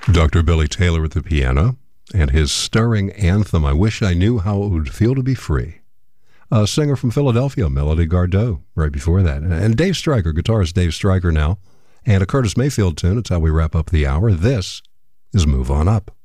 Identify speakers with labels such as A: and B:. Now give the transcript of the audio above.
A: Dr. Billy Taylor at the piano, and his stirring anthem, I Wish I Knew How It Would Feel to Be Free. A singer from Philadelphia, Melody Gardot, right before that. And Dave Stryker, guitarist Dave Stryker now, and a Curtis Mayfield tune. It's how we wrap up the hour. This is Move On Up.